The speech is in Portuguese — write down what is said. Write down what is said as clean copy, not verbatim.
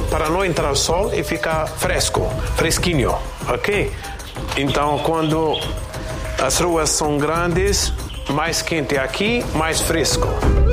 para não entrar sol e ficar fresquinho, ok? Então, quando as ruas são grandes, mais quente aqui, mais fresco.